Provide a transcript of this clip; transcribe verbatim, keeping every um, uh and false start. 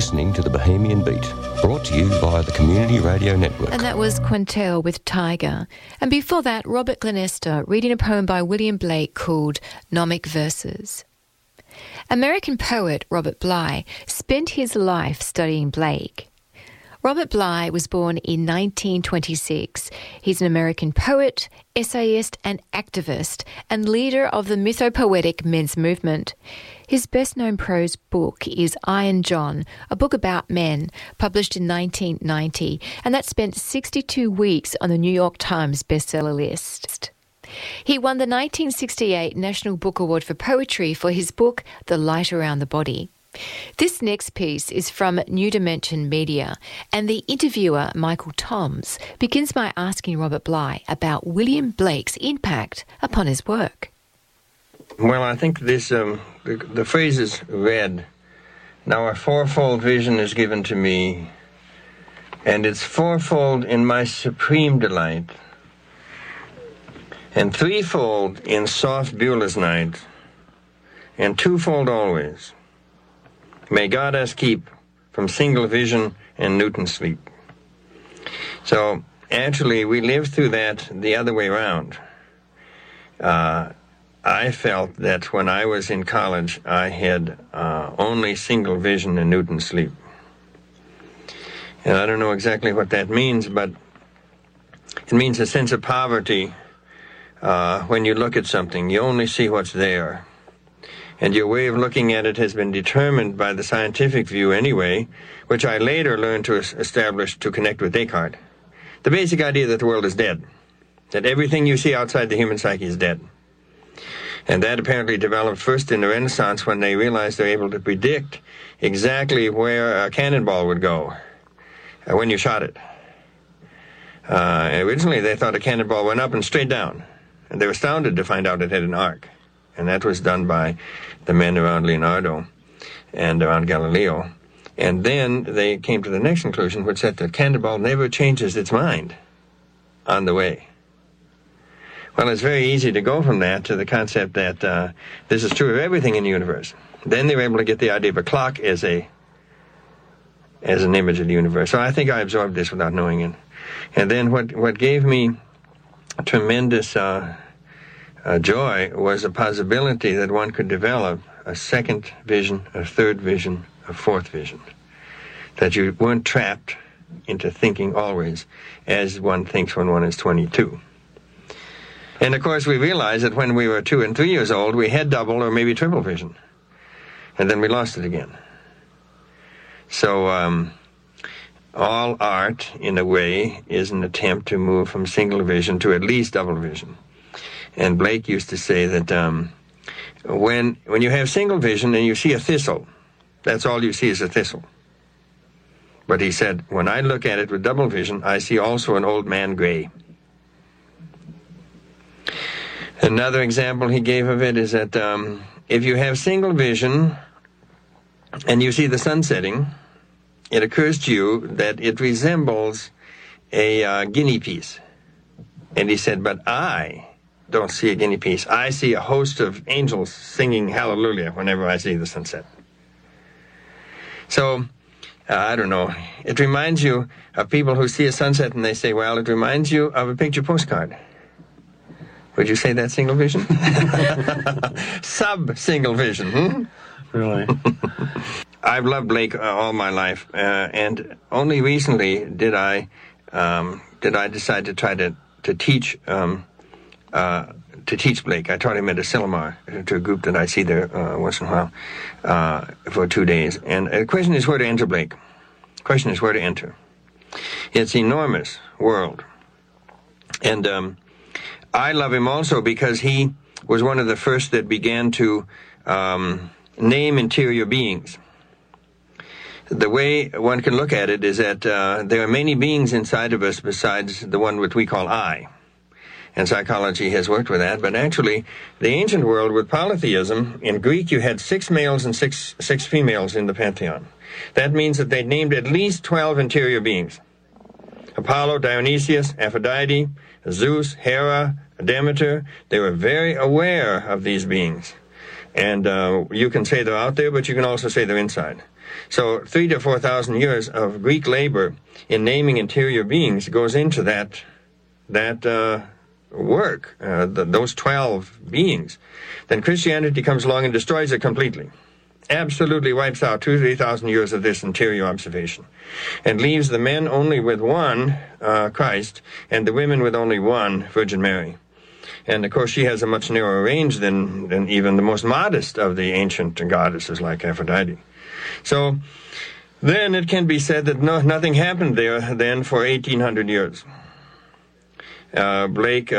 listening to the Bohemian Beat, brought to you by the Community Radio Network. And that was Quintel with Tiger. And before that, Robert Glenister reading a poem by William Blake called Gnomic Verses. American poet Robert Bly spent his life studying Blake. Robert Bly was born in nineteen twenty-six. He's an American poet, essayist and activist, and leader of the mythopoetic men's movement. His best-known prose book is Iron John, a book about men, published in nineteen ninety, and that spent sixty-two weeks on the New York Times bestseller list. He won the nineteen sixty-eight National Book Award for Poetry for his book The Light Around the Body. This next piece is from New Dimension Media, and the interviewer, Michael Toms, begins by asking Robert Bly about William Blake's impact upon his work. Well, I think this um, the, the phrase is read, "Now a fourfold vision is given to me, and it's fourfold in my supreme delight, and threefold in soft Beulah's night, and twofold always. May God us keep from single vision and Newton sleep." So, actually, we lived through that the other way around. Uh, I felt that when I was in college, I had uh, only single vision and Newton sleep. And I don't know exactly what that means, but it means a sense of poverty. Uh, when you look at something, you only see what's there. And your way of looking at it has been determined by the scientific view anyway, which I later learned to establish to connect with Descartes. The basic idea that the world is dead, that everything you see outside the human psyche is dead. And that apparently developed first in the Renaissance when they realized they're able to predict exactly where a cannonball would go uh, when you shot it. Uh, originally they thought a cannonball went up and straight down, and they were astounded to find out it had an arc. And that was done by the men around Leonardo and around Galileo. And then they came to the next conclusion, which said that cannonball never changes its mind on the way. Well, it's very easy to go from that to the concept that uh, this is true of everything in the universe. Then they were able to get the idea of a clock as a as an image of the universe. So I think I absorbed this without knowing it. And then what, what gave me tremendous uh, uh, joy was a possibility that one could develop a second vision, a third vision, a fourth vision. That you weren't trapped into thinking always as one thinks when one is twenty-two. And, of course, we realized that when we were two and three years old, we had double or maybe triple vision. And then we lost it again. So um, all art, in a way, is an attempt to move from single vision to at least double vision. And Blake used to say that um, when, when you have single vision and you see a thistle, that's all you see is a thistle. But he said, when I look at it with double vision, I see also an old man gray. Another example he gave of it is that um, if you have single vision and you see the sun setting, it occurs to you that it resembles a uh, guinea piece. And he said, but I don't see a guinea piece. I see a host of angels singing hallelujah whenever I see the sunset. So, uh, I don't know. It reminds you of people who see a sunset and they say, well, it reminds you of a picture postcard. Would you say that's single vision? Sub-single vision, hmm? Really? I've loved Blake uh, all my life, uh, and only recently did I um, did I decide to try to to teach um, uh, to teach Blake. I taught him at Asilomar to a group that I see there uh, once in a while uh, for two days. And the question is where to enter Blake. The question is where to enter. It's an enormous world, and um, I love him also because he was one of the first that began to um, name interior beings. The way one can look at it is that uh, there are many beings inside of us besides the one which we call I. And psychology has worked with that. But actually, the ancient world with polytheism, in Greek you had six males and six, six females in the pantheon. That means that they named at least twelve interior beings. Apollo, Dionysius, Aphrodite, Zeus, Hera, Demeter, they were very aware of these beings. And uh, you can say they're out there, but you can also say they're inside. So three to four thousand years of Greek labor in naming interior beings goes into that that uh, work, uh, the, those twelve beings. Then Christianity comes along and destroys it completely. Absolutely wipes out two, three thousand years of this interior observation, and leaves the men only with one, uh, Christ, and the women with only one, Virgin Mary. And of course, she has a much narrower range than than even the most modest of the ancient goddesses like Aphrodite. So then it can be said that no, nothing happened there then for eighteen hundred years. Uh, Blake.